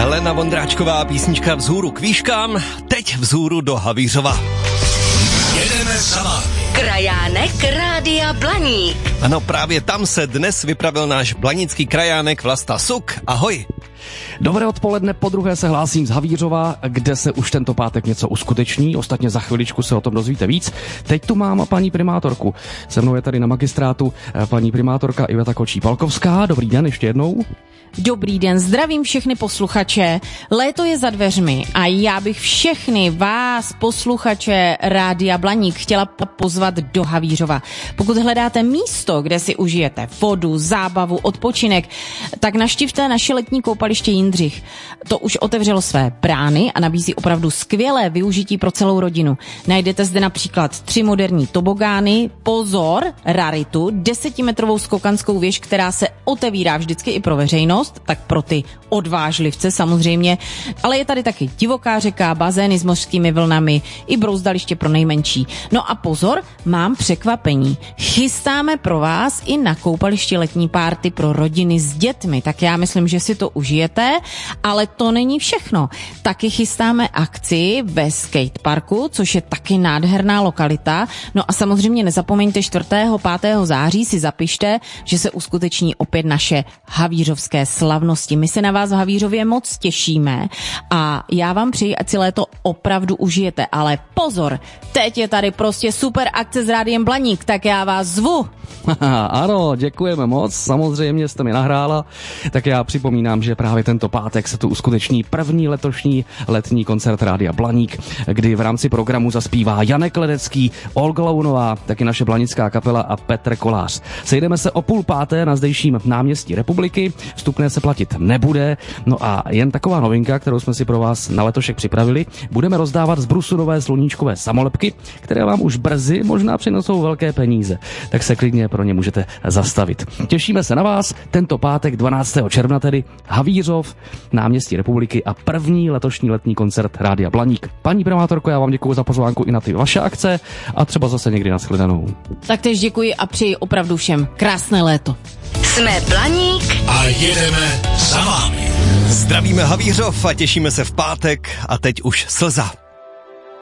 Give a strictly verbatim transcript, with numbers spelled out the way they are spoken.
Helena Vondráčková, písnička Vzhůru k výškám, teď vzhůru do Havířova. Jedeme za vámi. Krajánek Rádia Blaník. Ano, právě tam se dnes vypravil náš blanický krajánek Vlasta Suk. Ahoj. Dobré odpoledne, po druhé se hlásím z Havířova, kde se už tento pátek něco uskuteční, ostatně za chviličku se o tom dozvíte víc. Teď tu mám paní primátorku. Se mnou je tady na magistrátu paní primátorka Iveta Kočí-Palkovská. Dobrý den ještě jednou. Dobrý den, zdravím všechny posluchače. Léto je za dveřmi a já bych všechny vás, posluchače Rádia Blaník, chtěla pozvat do Havířova. Pokud hledáte místo, kde si užijete vodu, zábavu, odpočinek, tak navštivte naše letní koupaliště Jindřich. To už otevřelo své brány a nabízí opravdu skvělé využití pro celou rodinu. Najdete zde například tři moderní tobogány, pozor, raritu, desetimetrovou skokanskou věž, která se otevírá vždycky i pro veřejnost, tak pro ty odvážlivce samozřejmě, ale je tady taky divoká řeka, bazény s mořskými vlnami i brouzdaliště pro nejmenší. No a pozor, mám překvapení. Chystáme pro vás i na koupališti letní párty pro rodiny s dětmi, tak já myslím, že si to užijete, ale to není všechno. Taky chystáme akci ve skateparku, což je taky nádherná lokalita. No a samozřejmě nezapomeňte čtvrtého pátého září si zapište, že se uskuteční opět naše havířovské slavnosti. My se na vás v Havířově moc těšíme a já vám přeji, ať si léto opravdu užijete, ale pozor, teď je tady prostě super akce s Rádiem Blaník, tak já vás zvu. Ano, děkujeme moc, samozřejmě jste mi nahrála, tak já připomínám, že právě tento pátek se tu uskuteční první letošní letní koncert Rádia Blaník, kdy v rámci programu zaspívá Janek Ledecký, Olga Lounová, taky naše blanická kapela a Petr Kolář. Sejdeme se o půl páté na zdejším náměstí Republiky, vstupné se platit nebude, no a jen taková novinka, kterou jsme si pro vás na letošek připravili, budeme rozdávat z brusu nové sluníčkové samolepky, které vám už brzy možná přinesou velké peníze, tak se klidně pro ně můžete zastavit. Těšíme se na vás tento pátek dvanáctého června tedy Havířov, náměstí Republiky a první letošní letní koncert Rádia Blaník. Paní primátorko, já vám děkuji za pozvánku i na ty vaše akce a třeba zase někdy na shledanou. Tak tež děkuji a přeji opravdu všem krásné léto. Jsme Blaník a jedeme za vámi. Zdravíme Havířov a těšíme se v pátek a teď už slza.